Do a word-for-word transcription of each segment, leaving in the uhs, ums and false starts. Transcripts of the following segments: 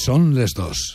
Són les dos.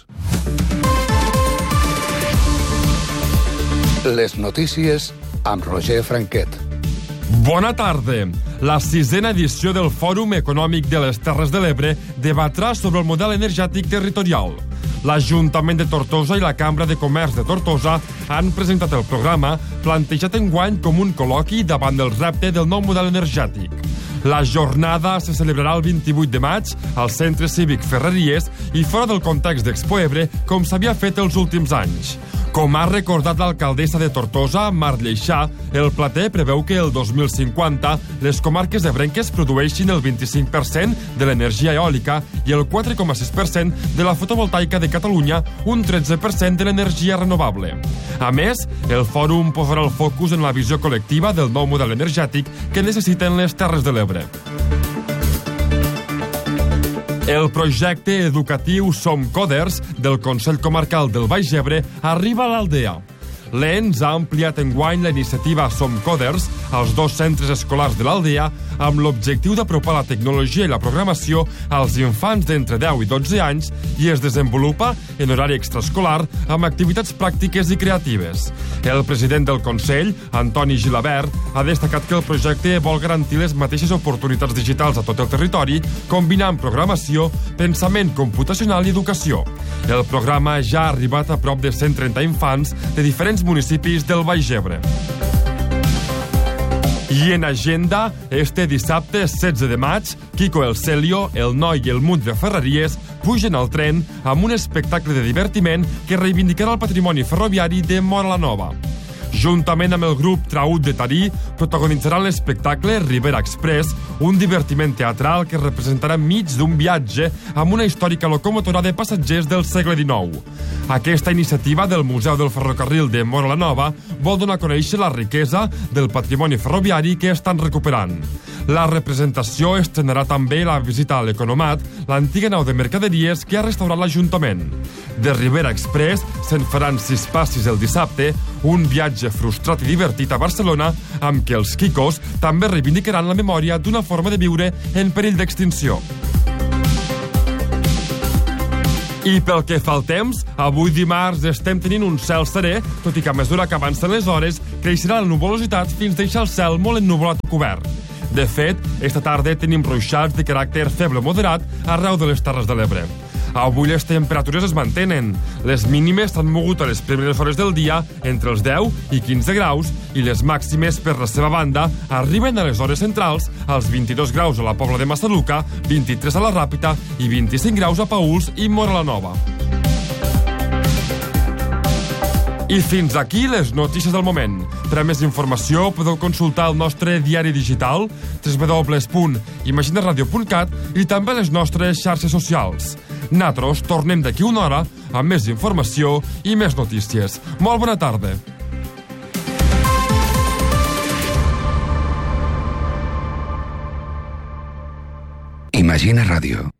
Les notícies amb Roger Franquet. Bona tarda. La sisena edició del Fòrum Econòmic de les Terres de l'Ebre debatrà sobre el model energètic territorial. L'Ajuntament de Tortosa i la Cambra de Comerç de Tortosa han presentat el programa plantejat enguany com un col·loqui davant del repte del nou model energètic. La jornada se celebrarà el vint-i-vuit de maig al Centre Cívic Ferreries i fora del context d'Expo Ebre, com s'havia fet els últims anys. Com ha recordat l'alcaldessa de Tortosa, Mar Lleixà, el plater preveu que el dos mil cinquanta les comarques ebrenques produeixin el vint-i-cinc per cent de l'energia eòlica i el quatre coma sis per cent de la fotovoltaica de Catalunya, un tretze per cent de l'energia renovable. A més, el fòrum posarà el focus en la visió col·lectiva del nou model energètic que necessiten les Terres de l'Ebre. El projecte educatiu Som Coders del Consell Comarcal del Baix Ebre arriba a l'Aldea. L'Ens ha ampliat enguany la iniciativa Som Coders als dos centres escolars de l'Aldea amb l'objectiu d'apropar la tecnologia i la programació als infants d'entre deu i dotze anys i es desenvolupa en horari extraescolar amb activitats pràctiques i creatives. El president del Consell, Antoni Gilabert, ha destacat que el projecte vol garantir les mateixes oportunitats digitals a tot el territori, combinant programació, pensament computacional i educació. El programa ja ha arribat a prop de cent trenta infants de diferents municipis del Baix Ebre. I en agenda, este dissabte setze de maig, Kiko el Celio, el Noi i el Munt de Ferreries pugen al tren amb un espectacle de divertiment que reivindicarà el patrimoni ferroviari de Móra la Nova. Juntament amb el grup Traut de Tarí, protagonitzaran l'espectacle Ribera Express, un divertiment teatral que representarà mig d'un viatge amb una històrica locomotora de passatgers del segle dinou. Aquesta iniciativa del Museu del Ferrocarril de Móra la Nova vol donar a conèixer la riquesa del patrimoni ferroviari que estan recuperant. La representació estrenarà també la visita a l'Economat, l'antiga nau de mercaderies que ha restaurat l'Ajuntament. De Ribera Express se'n faran sis passis el dissabte, un viatge frustrat i divertit a Barcelona, amb què els Kikos també reivindicaran la memòria d'una forma de viure en perill d'extinció. I pel que fa al temps, avui dimarts estem tenint un cel serè, tot i que a mesura que avancen les hores creixerà la nuvolositat fins deixar el cel molt ennuvolat i cobert. De fet, esta tarda tenim ruixats de caràcter feble moderat arreu de les Terres de l'Ebre. Avui les temperatures es mantenen. Les mínimes s'han mogut a les primeres hores del dia entre els deu i quinze graus i les màximes, per la seva banda, arriben a les hores centrals als vint-i-dos graus a la Pobla de Massaluca, vint-i-tres a la Ràpita i vint-i-cinc graus a Paüls i Móra la Nova. I fins aquí les notícies del moment. Per a més informació podeu consultar el nostre diari digital w w w punt imaginaradio punt cat i també les nostres xarxes socials. Nosaltres tornem d'aquí una hora amb més informació i més notícies. Molt bona tarda. Imagina Ràdio.